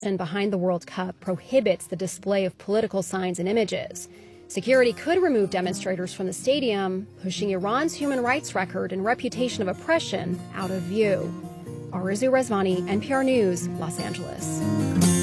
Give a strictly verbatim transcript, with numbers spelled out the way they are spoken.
And behind the World Cup prohibits the display of political signs and images. Security could remove demonstrators from the stadium, pushing Iran's human rights record and reputation of oppression out of view. Arezou Rezvani, N P R News, Los Angeles.